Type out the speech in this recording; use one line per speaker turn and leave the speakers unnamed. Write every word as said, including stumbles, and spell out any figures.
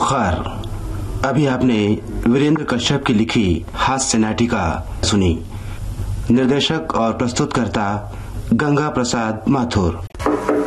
बुखार। अभी आपने वीरेंद्र कश्यप की लिखी हास्य नाटिका सुनी। निर्देशक और प्रस्तुतकर्ता गंगा प्रसाद माथुर।